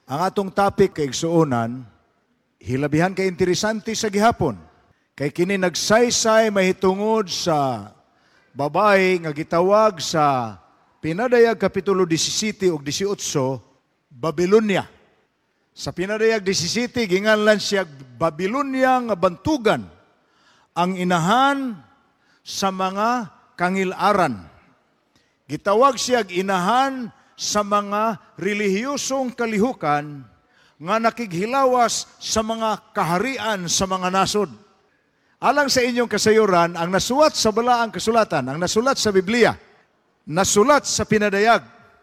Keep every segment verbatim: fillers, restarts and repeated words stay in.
Ang atong topic kay igsuonan, hilabihan kay interesante sa gihapon. Kay kini nagsaysay mahitungod sa babae nga gitawag sa Pinadayag Kapitulo seventeen ug eighteen, Babilonia. Sa Pinadayag seventeen, ginganlan siya Babilonia nga bantugan, ang inahan sa mga kangilaran. Gitawag siya inahan sa mga relihiyosong kalihukan nga nakighilawas sa mga kaharian sa mga nasod. Alang sa inyong kasayuran, ang nasulat sa balaang kasulatan, ang nasulat sa Biblia, nasulat sa Pinadayag,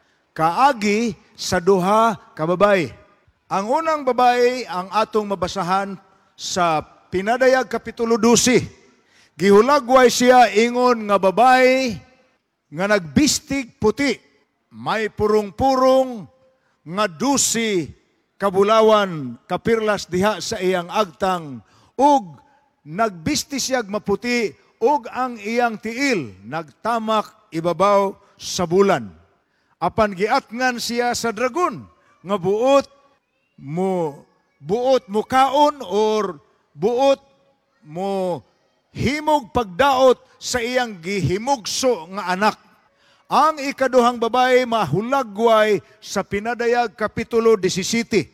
kaagi sa duha ka babae. Ang unang babae ang atong mabasahan sa Pinadayag Kapitulo twelve. Gihulagway siya ingon nga babae nga nagbistig puti, may purong-purong nga dusi kabulawan kapirlas diha sa iyang agtang, ug nagbisti siyag maputi, ug ang iyang tiil nagtamak ibabaw sa bulan. Apan giatngan siya sa dragon nga buot mo buot mo kaon or buot mo himog pagdaot sa iyang gihimugso nga anak. Ang ikaduhang babae mahulagway sa Pinadayag Kapitulo seventeen.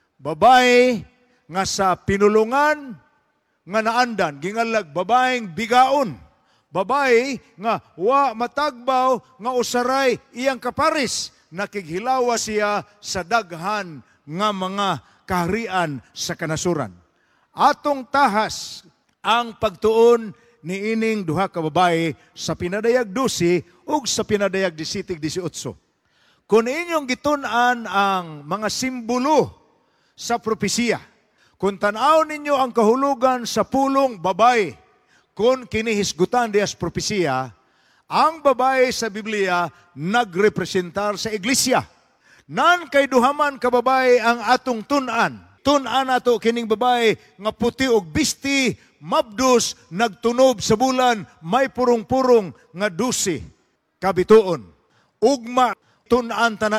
Babae nga sa pinulungan nga naandan, gingalag babaeng bigaon. Babae nga wa matagbaw nga usaray iyang kaparis. Nakighilawa siya sa daghan nga mga kaharian sa kanasuran. Atong tahas ang pagtuon ni ining duha ka babae sa Pinadayag twelve ug sa Pinadayag seventeen eighteen. Kung inyong gitun-an ang mga simbolo sa propesiya, kung tanaw ninyo ang kahulugan sa pulong babae, kung kinihisgutan dias propesiya, ang babae sa Biblia nagrepresentar sa iglesia. Nan kay duhaman ka babae ang atong tun-an. Tun-an ato kining babae nga puti og bisti, mabdos, nagtunob sa bulan, may purong-purong nga dusi kabituon. Ugma tun-an tanan